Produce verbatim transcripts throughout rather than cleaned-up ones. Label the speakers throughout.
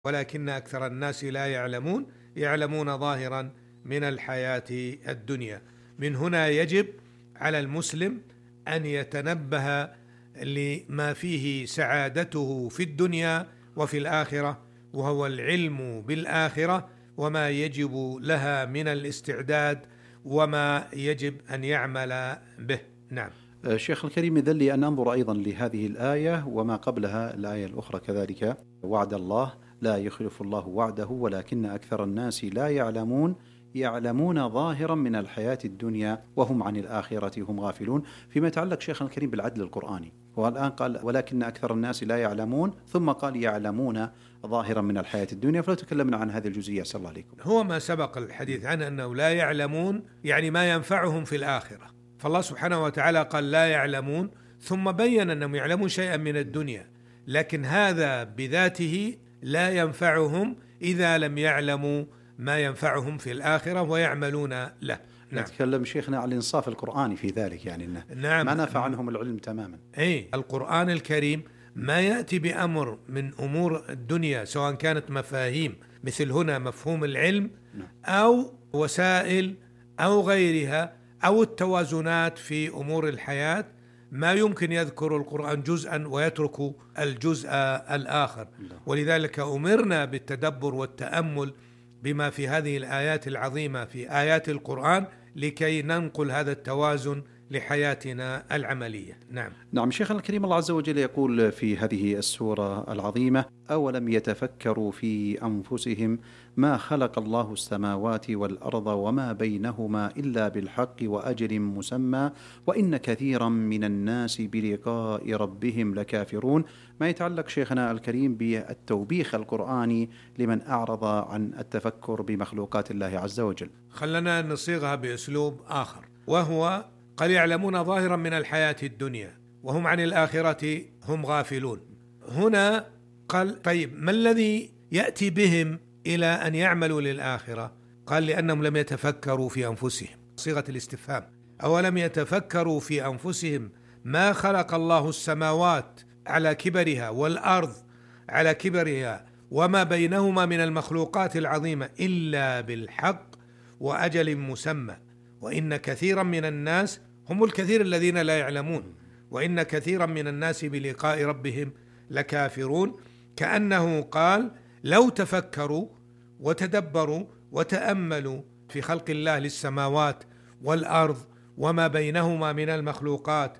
Speaker 1: ولكن أكثر الناس لا يعلمون يعلمون ظاهرا من الحياة الدنيا. من هنا يجب على المسلم أن يتنبه لما فيه سعادته في الدنيا وفي الآخرة، وهو العلم بالآخرة وما يجب لها من الاستعداد وما يجب أن يعمل به. نعم.
Speaker 2: شيخ الكريم، إذن لي أن أنظر أيضا لهذه الآية وما قبلها الآية الأخرى كذلك: وعد الله لا يخلف الله وعده ولكن أكثر الناس لا يعلمون يعلمون ظاهرا من الحياة الدنيا وهم عن الآخرة هم غافلون. فيما يتعلق شيخنا الكريم بالعدل القرآني، والآن قال ولكن أكثر الناس لا يعلمون، ثم قال يعلمون ظاهرا من الحياة الدنيا، فلو تكلمنا عن هذه الجزئية صلى الله عليكم.
Speaker 1: هو ما سبق الحديث عنه أنه لا يعلمون يعني ما ينفعهم في الآخرة، فالله سبحانه وتعالى قال لا يعلمون ثم بين أنهم يعلمون شيئا من الدنيا، لكن هذا بذاته لا ينفعهم إذا لم يعلموا ما ينفعهم في الآخرة ويعملون له.
Speaker 2: نعم. نتكلم شيخنا عن الإنصاف القرآني في ذلك، يعني إنه
Speaker 1: نعم.
Speaker 2: ما نفع عنهم العلم تماما.
Speaker 1: أي القرآن الكريم ما يأتي بأمر من أمور الدنيا سواء كانت مفاهيم مثل هنا مفهوم العلم أو وسائل أو غيرها أو التوازنات في أمور الحياة، ما يمكن يذكر القرآن جزءا ويترك الجزء الآخر. ولذلك أمرنا بالتدبر والتأمل بما في هذه الآيات العظيمة في آيات القرآن لكي ننقل هذا التوازن لحياتنا العملية. نعم.
Speaker 2: نعم. شيخنا الكريم، الله عز وجل يقول في هذه السورة العظيمة: أولم يتفكروا في أنفسهم ما خلق الله السماوات والأرض وما بينهما إلا بالحق وأجل مسمى وإن كثيرا من الناس بلقاء ربهم لكافرون. ما يتعلق شيخنا الكريم بالتوبيخ القرآني لمن أعرض عن التفكر بمخلوقات الله عز وجل.
Speaker 1: خلنا نصيغها بأسلوب آخر، وهو قال يعلمون ظاهرا من الحياة الدنيا وهم عن الآخرة هم غافلون. هنا قال طيب ما الذي يأتي بهم إلى أن يعملوا للآخرة؟ قال لأنهم لم يتفكروا في أنفسهم، صيغة الاستفهام. أولم يتفكروا في أنفسهم ما خلق الله السماوات على كبرها والأرض على كبرها وما بينهما من المخلوقات العظيمة إلا بالحق وأجل مسمى وإن كثيرا من الناس هم الكثير الذين لا يعلمون وإن كثيرا من الناس بلقاء ربهم لكافرون. كأنه قال لو تفكروا وتدبروا وتأملوا في خلق الله للسماوات والأرض وما بينهما من المخلوقات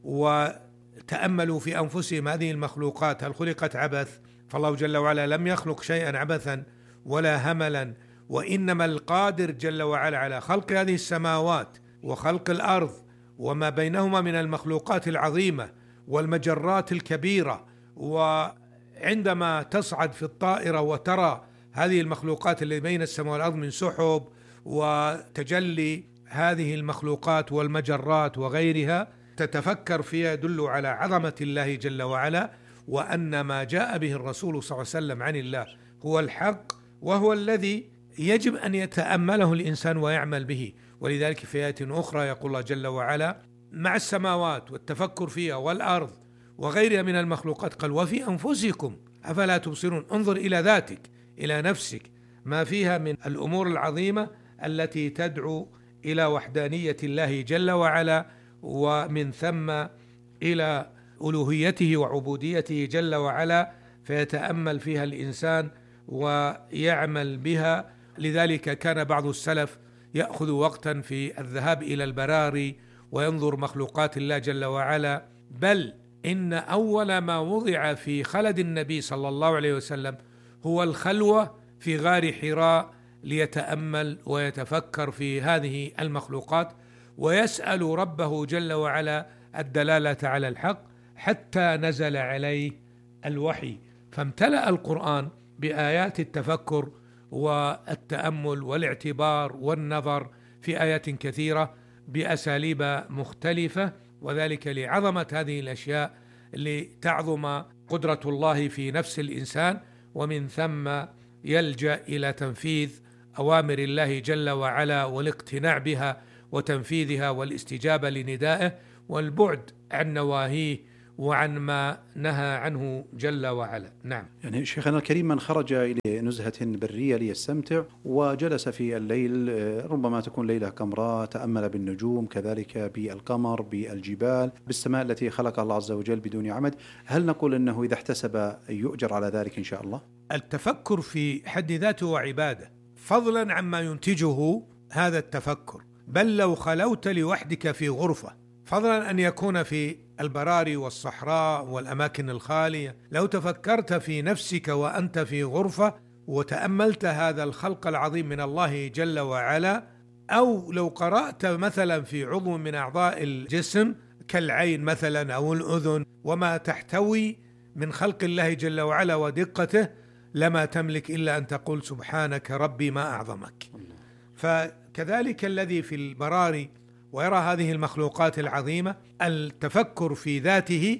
Speaker 1: وتأملوا في أنفسهم هذه المخلوقات هل خلقت عبث؟ فالله جل وعلا لم يخلق شيئا عبثا ولا هملا، وإنما القادر جل وعلا على خلق هذه السماوات وخلق الأرض وما بينهما من المخلوقات العظيمة والمجرات الكبيرة. وعندما تصعد في الطائرة وترى هذه المخلوقات اللي بين السماء والأرض من سحب وتجلي هذه المخلوقات والمجرات وغيرها، تتفكر فيها، يدل على عظمة الله جل وعلا، وأن ما جاء به الرسول صلى الله عليه وسلم عن الله هو الحق وهو الذي يجب أن يتأمله الإنسان ويعمل به. ولذلك في آيات أخرى يقول الله جل وعلا مع السماوات والتفكر فيها والأرض وغيرها من المخلوقات قال وفي أنفسكم أفلا تبصرون. انظر إلى ذاتك، إلى نفسك، ما فيها من الأمور العظيمة التي تدعو إلى وحدانية الله جل وعلا، ومن ثم إلى ألوهيته وعبوديته جل وعلا، فيتأمل فيها الإنسان ويعمل بها. لذلك كان بعض السلف يأخذ وقتا في الذهاب إلى البراري وينظر مخلوقات الله جل وعلا، بل إن أول ما وضع في خلد النبي صلى الله عليه وسلم هو الخلوة في غار حراء ليتأمل ويتفكر في هذه المخلوقات ويسأل ربه جل وعلا الدلالة على الحق، حتى نزل عليه الوحي، فامتلأ القرآن بآيات التفكر والتأمل والاعتبار والنظر في آيات كثيرة بأساليب مختلفة، وذلك لعظمة هذه الأشياء لتعظم قدرة الله في نفس الإنسان، ومن ثم يلجأ إلى تنفيذ أوامر الله جل وعلا والاقتناع بها وتنفيذها والاستجابة لندائه والبعد عن نواهيه وعن ما نهى عنه جل وعلا. نعم.
Speaker 2: يعني شيخنا الكريم، من خرج إلى نزهة برية ليستمتع وجلس في الليل، ربما تكون ليلة قمراء، تأمل بالنجوم، كذلك بالقمر، بالجبال، بالسماء التي خلقها الله عز وجل بدون عمد، هل نقول أنه إذا احتسب يؤجر على ذلك إن شاء الله؟
Speaker 1: التفكر في حد ذاته عبادة، فضلا عما ينتجه هذا التفكر. بل لو خلوت لوحدك في غرفة، فضلا أن يكون في البراري والصحراء والأماكن الخالية، لو تفكرت في نفسك وأنت في غرفة وتأملت هذا الخلق العظيم من الله جل وعلا، أو لو قرأت مثلا في عضو من أعضاء الجسم كالعين مثلا أو الأذن وما تحتوي من خلق الله جل وعلا ودقته، لما تملك إلا أن تقول سبحانك ربي ما أعظمك. فكذلك الذي في البراري ويرى هذه المخلوقات العظيمة، التفكر في ذاته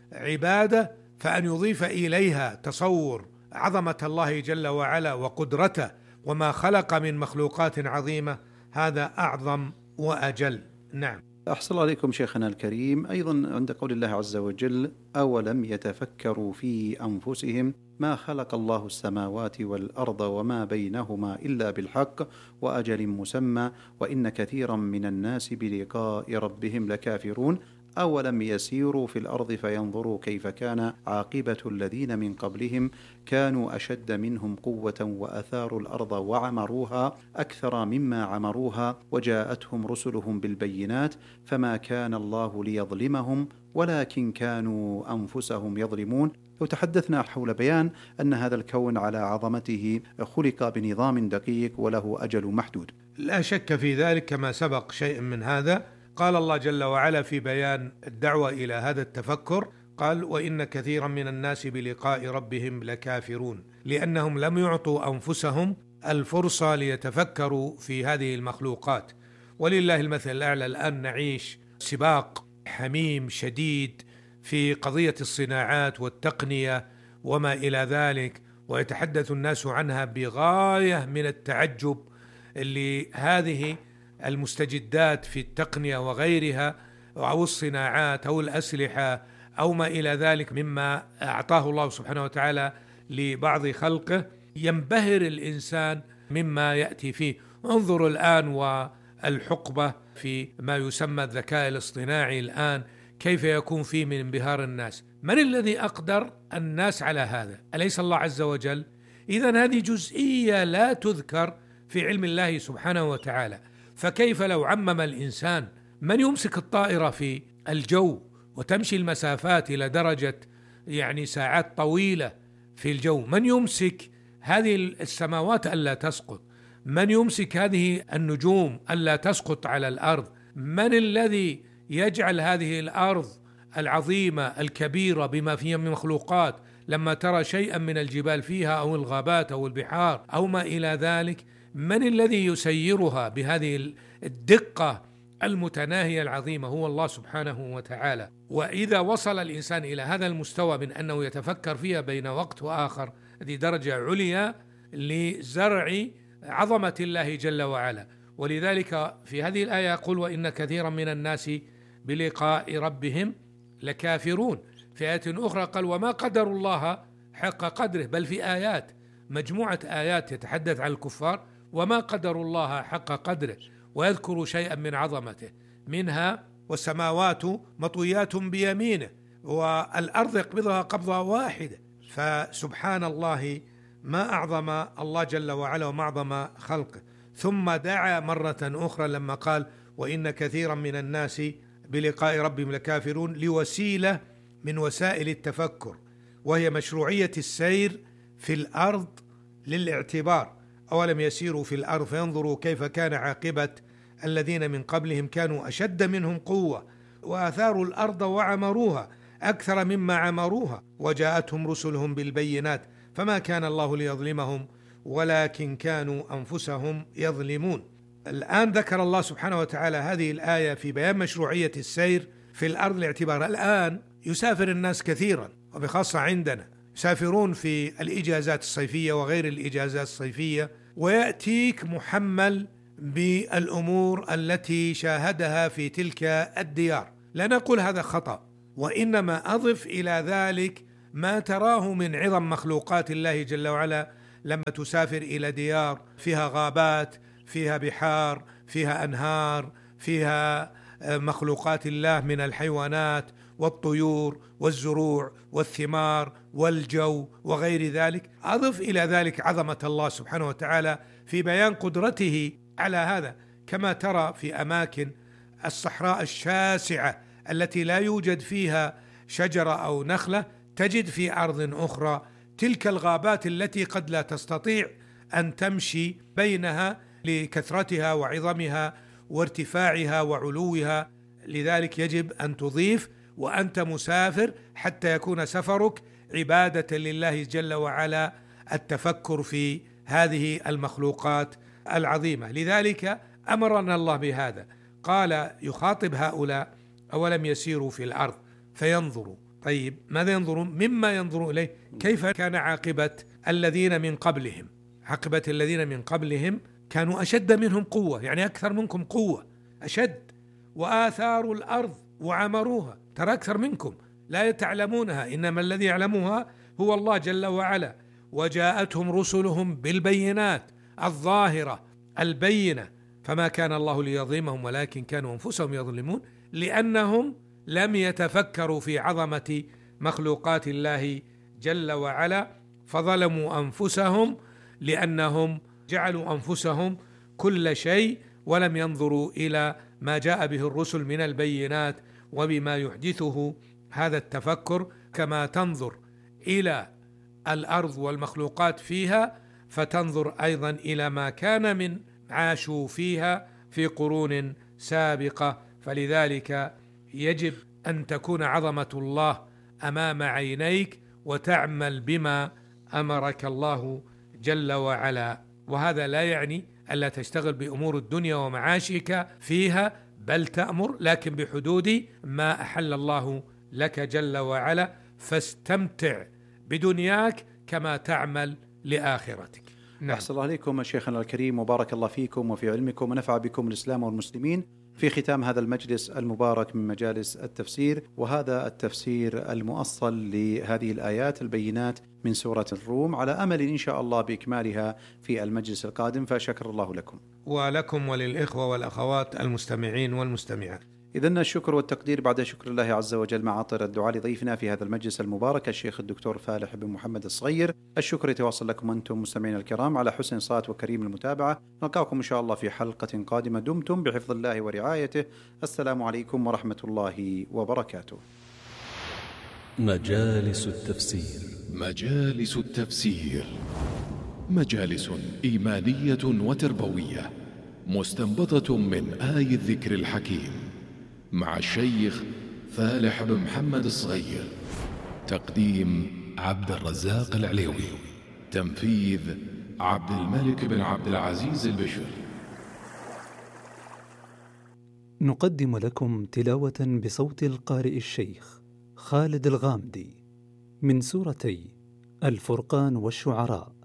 Speaker 1: عبادة، فأن يضيف إليها تصور عظمة الله جل وعلا وقدرته وما خلق من مخلوقات عظيمة، هذا أعظم وأجل. نعم.
Speaker 2: أحسن الله عليكم شيخنا الكريم. أيضا عند قول الله عز وجل: أولم يتفكروا في أنفسهم ما خلق الله السماوات والأرض وما بينهما إلا بالحق وأجل مسمى وإن كثيرا من الناس بلقاء ربهم لكافرون أولم يسيروا في الأرض فينظروا كيف كان عاقبة الذين من قبلهم كانوا أشد منهم قوة وأثاروا الأرض وعمروها أكثر مما عمروها وجاءتهم رسلهم بالبينات فما كان الله ليظلمهم ولكن كانوا أنفسهم يظلمون. لو تحدثنا حول بيان أن هذا الكون على عظمته خلق بنظام دقيق وله أجل محدود.
Speaker 1: لا شك في ذلك، كما سبق شيء من هذا. قال الله جل وعلا في بيان الدعوة إلى هذا التفكر، قال: وإن كثيرا من الناس بلقاء ربهم لكافرون، لأنهم لم يعطوا أنفسهم الفرصة ليتفكروا في هذه المخلوقات. ولله المثل الأعلى. الآن نعيش سباق حميم شديد في قضية الصناعات والتقنية وما إلى ذلك، ويتحدث الناس عنها بغاية من التعجب، اللي هذه المستجدات في التقنية وغيرها أو الصناعات أو الأسلحة أو ما إلى ذلك مما أعطاه الله سبحانه وتعالى لبعض خلقه، ينبهر الإنسان مما يأتي فيه. انظروا الآن والحقبة في ما يسمى الذكاء الاصطناعي الآن، كيف يكون فيه من انبهار الناس. من الذي أقدر الناس على هذا؟ أليس الله عز وجل؟ إذن هذه جزئية لا تذكر في علم الله سبحانه وتعالى. فكيف لو عمم الإنسان؟ من يمسك الطائرة في الجو وتمشي المسافات إلى درجة يعني ساعات طويلة في الجو؟ من يمسك هذه السماوات ألا تسقط؟ من يمسك هذه النجوم ألا تسقط على الأرض؟ من الذي يجعل هذه الأرض العظيمة الكبيرة بما فيها من مخلوقات، لما ترى شيئا من الجبال فيها أو الغابات أو البحار أو ما إلى ذلك، من الذي يسيرها بهذه الدقة المتناهية العظيمة؟ هو الله سبحانه وتعالى. وإذا وصل الإنسان إلى هذا المستوى من أنه يتفكر فيها بين وقت وآخر، هذه درجة عليا لزرع عظمة الله جل وعلا. ولذلك في هذه الآية يقول: وإن كثيرا من الناس بلقاء ربهم لكافرون. في آية أخرى قال: وما قدر الله حق قدره. بل في آيات، مجموعة آيات يتحدث عن الكفار وما قدر الله حق قدره، ويذكر شيئا من عظمته، منها: والسماوات مطويات بيمينه والأرض يقبضها قبضة واحدة. فسبحان الله، ما أعظم الله جل وعلا وما أعظم خلقه. ثم دعا مرة أخرى لما قال: وإن كثيرا من الناس بلقاء ربهم لكافرون، لوسيلة من وسائل التفكر، وهي مشروعية السير في الأرض للاعتبار. أولم يسيروا في الأرض فينظروا كيف كان عاقبة الذين من قبلهم كانوا أشد منهم قوة وأثاروا الأرض وعمروها أكثر مما عمروها وجاءتهم رسلهم بالبينات فما كان الله ليظلمهم ولكن كانوا أنفسهم يظلمون. الآن ذكر الله سبحانه وتعالى هذه الآية في بيان مشروعية السير في الأرض لاعتبار. الآن يسافر الناس كثيرا، وبخاصة عندنا يسافرون في الإجازات الصيفية وغير الإجازات الصيفية، ويأتيك محمل بالأمور التي شاهدها في تلك الديار. لا نقول هذا خطأ، وإنما أضف إلى ذلك ما تراه من عظم مخلوقات الله جل وعلا لما تسافر إلى ديار فيها غابات، فيها بحار، فيها أنهار، فيها مخلوقات الله من الحيوانات والطيور والزروع والثمار والجو وغير ذلك. أضف إلى ذلك عظمة الله سبحانه وتعالى في بيان قدرته على هذا، كما ترى في أماكن الصحراء الشاسعة التي لا يوجد فيها شجرة أو نخلة، تجد في أرض أخرى تلك الغابات التي قد لا تستطيع أن تمشي بينها لكثرتها وعظمها وارتفاعها وعلوها. لذلك يجب أن تضيف وأنت مسافر حتى يكون سفرك عبادة لله جل وعلا، التفكر في هذه المخلوقات العظيمة. لذلك أمرنا الله بهذا، قال يخاطب هؤلاء: أولم يسيروا في الأرض فينظروا. طيب ماذا ينظرون؟ مما ينظرون إليه كيف كان عاقبة الذين من قبلهم. عاقبة الذين من قبلهم كانوا أشد منهم قوة، يعني أكثر منكم قوة، أشد، وآثاروا الأرض وعمروها، ترى أكثر منكم لا تعلمونها، إنما الذي يعلمها هو الله جل وعلا. وجاءتهم رسلهم بالبينات الظاهرة البينة، فما كان الله ليظلمهم ولكن كانوا أنفسهم يظلمون، لأنهم لم يتفكروا في عظمة مخلوقات الله جل وعلا، فظلموا أنفسهم لأنهم جعلوا أنفسهم كل شيء ولم ينظروا إلى ما جاء به الرسل من البينات وبما يحدثه هذا التفكر. كما تنظر إلى الأرض والمخلوقات فيها، فتنظر أيضا إلى ما كان من عاشوا فيها في قرون سابقة. فلذلك يجب أن تكون عظمة الله أمام عينيك وتعمل بما أمرك الله جل وعلا. وهذا لا يعني ألا تشتغل بأمور الدنيا ومعاشك فيها، بل تأمر لكن بحدود ما أحل الله لك جل وعلا، فاستمتع بدنياك كما تعمل لآخرتك.
Speaker 2: نعم. أحسن الله عليكم شيخنا الكريم، وبارك الله فيكم وفي علمكم ونفع بكم الإسلام والمسلمين. في ختام هذا المجلس المبارك من مجالس التفسير، وهذا التفسير المؤصل لهذه الآيات البينات من سورة الروم، على أمل إن شاء الله بإكمالها في المجلس القادم، فشكر الله لكم
Speaker 1: ولكم وللإخوة والأخوات المستمعين والمستمعات.
Speaker 2: إذن الشكر والتقدير بعد شكر الله عز وجل مع عطر الدعاء لضيفنا في هذا المجلس المبارك الشيخ الدكتور فالح بن محمد الصغير. الشكر يتواصل لكم أنتم مستمعين الكرام على حسن صوت وكريم المتابعة. نلقاكم إن شاء الله في حلقة قادمة، دمتم بحفظ الله ورعايته. السلام عليكم ورحمة الله وبركاته.
Speaker 3: مجالس التفسير.
Speaker 4: مجالس التفسير مجالس إيمانية وتربوية مستنبطة من آي الذكر الحكيم، مع الشيخ فالح بن محمد الصغير. تقديم عبد الرزاق العليوي. تنفيذ عبد الملك بن عبد العزيز البشر.
Speaker 3: نقدم لكم تلاوة بصوت القارئ الشيخ خالد الغامدي من سورتي الفرقان والشعراء،